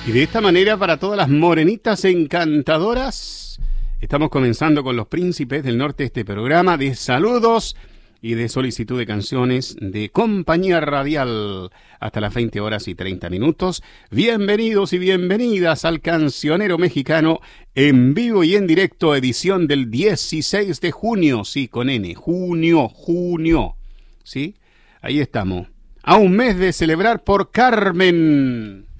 Y de esta manera, para todas las morenitas encantadoras, estamos comenzando con los príncipes del norte este programa de saludos y de solicitud de canciones de compañía radial hasta las 20 horas y 30 minutos. Bienvenidos y bienvenidas al Cancionero Mexicano en vivo y en directo, edición del 16 de junio, sí, con N, junio, ¿sí? Ahí estamos, a un mes de celebrar por Carmen.